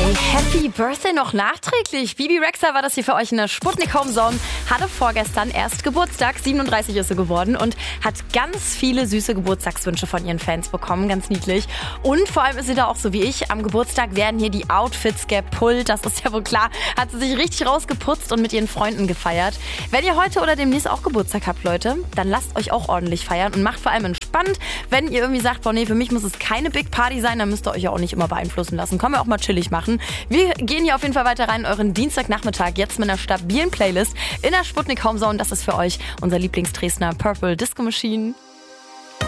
Happy Birthday noch nachträglich. Bibi Rexha war das hier für euch in der Sputnik Home Zone. Hatte vorgestern erst Geburtstag, 37 ist sie geworden und hat ganz viele süße Geburtstagswünsche von ihren Fans bekommen, ganz niedlich. Und vor allem ist sie da auch so wie ich. Am Geburtstag werden hier die Outfits gepullt, das ist ja wohl klar. Hat sie sich richtig rausgeputzt und mit ihren Freunden gefeiert. Wenn ihr heute oder demnächst auch Geburtstag habt, Leute, dann lasst euch auch ordentlich feiern und macht vor allem entspannt. Wenn ihr irgendwie sagt, boah nee, für mich muss es keine Big Party sein, dann müsst ihr euch ja auch nicht immer beeinflussen lassen. Können wir auch mal chillig machen. Wir gehen hier auf jeden Fall weiter rein in euren Dienstagnachmittag, jetzt mit einer stabilen Playlist in der Sputnik Home Zone. Das ist für euch unser Lieblings-Dresdner Purple Disco Machine.